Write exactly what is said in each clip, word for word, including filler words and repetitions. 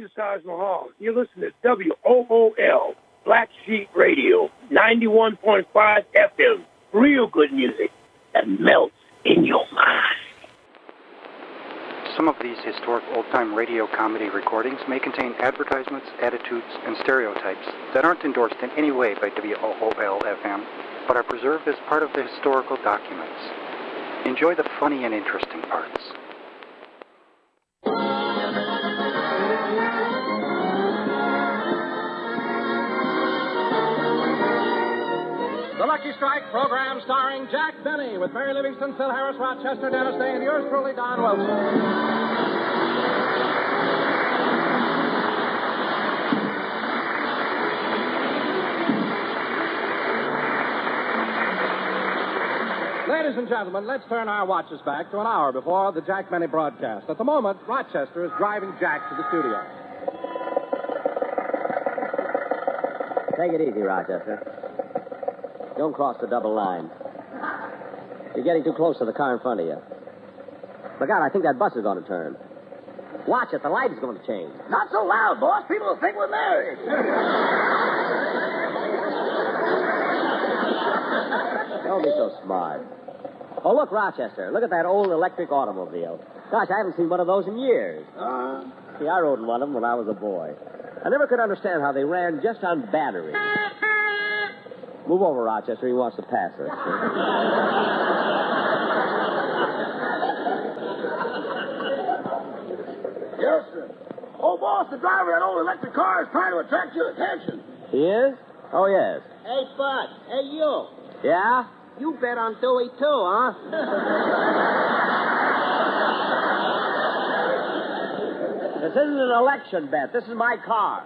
is Taj Mahal. You're listening to W O O L, Black Sheep Radio, ninety-one point five F M. Real good music that melts in your mind. Some of these historic old-time radio comedy recordings may contain advertisements, attitudes, and stereotypes that aren't endorsed in any way by W O O L F M, but are preserved as part of the historical documents. Enjoy the funny and interesting parts. The Lucky Strike program starring Jack Benny with Mary Livingston, Phil Harris, Rochester, Dennis Day, and yours truly, Don Wilson. Ladies and gentlemen, let's turn our watches back to an hour before the Jack Benny broadcast. At the moment, Rochester is driving Jack to the studio. Take it easy, Rochester. Don't cross the double line. You're getting too close to the car in front of you. Look out, I think that bus is going to turn. Watch it, the light is going to change. Not so loud, boss. People will think we're married. Don't be so smart. Oh, look, Rochester. Look at that old electric automobile. Gosh, I haven't seen one of those in years. Uh, See, I rode in one of them when I was a boy. I never could understand how they ran just on batteries. Move over, Rochester. He wants to pass us. yes, sir. Oh, boss, the driver of that old electric car is trying to attract your attention. He is? Oh, yes. Hey, Bud. Hey, you. Yeah? You bet on Dewey, too, huh? This isn't an election bet. This is my car.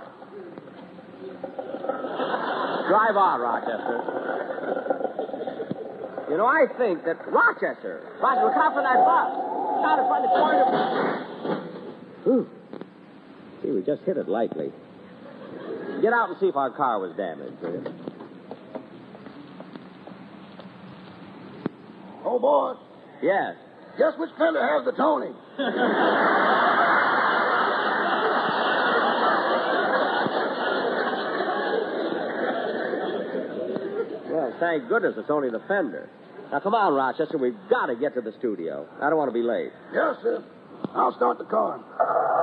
Drive on, Rochester. You know, I think that Rochester. Rochester, look out for that bus. Down in front of the corner. Ooh. See, we just hit it lightly. Get out and see if our car was damaged, will you? Oh, boss. Yes. Guess which fender has the Tony? Well, thank goodness it's only the fender. Now, come on, Rochester. We've got to get to the studio. I don't want to be late. Yes, sir. I'll start the car.